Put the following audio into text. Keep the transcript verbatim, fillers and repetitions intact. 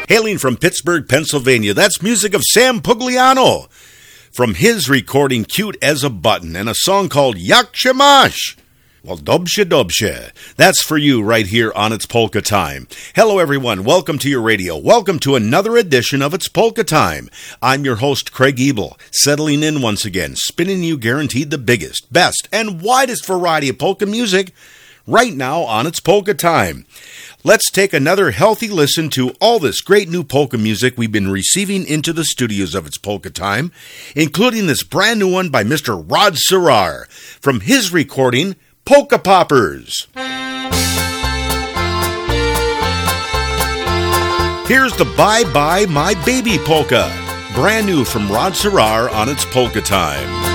Hailing from Pittsburgh, Pennsylvania, that's music of Sam Pugliano from his recording Cute as a Button and a song called Yakshamash. Well, Dobshe Dobshe. That's for you right here on It's Polka Time. Hello, everyone. Welcome to your radio. Welcome to another edition of It's Polka Time. I'm your host, Craig Ebel, settling in once again, spinning you guaranteed the biggest, best, and widest variety of polka music right now on It's Polka Time. Let's take another healthy listen to all this great new polka music we've been receiving into the studios of It's Polka Time, including this brand new one by Mister Rod Serrar from his recording, Polka Poppers. Here's the Bye Bye My Baby Polka, brand new from Rod Serrar on It's Polka Time.